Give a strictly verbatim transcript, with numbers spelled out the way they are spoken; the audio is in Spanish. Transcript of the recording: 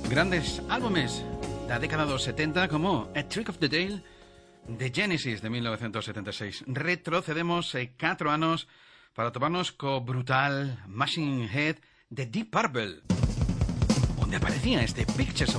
Grandes álbumes da década dos setenta como A Trick of the Tail de Genesis de mil novecientos setenta e seis. Retrocedemos eh, catro anos para toparnos co brutal Machine Head de Deep Purple, onde aparecía este Pictures of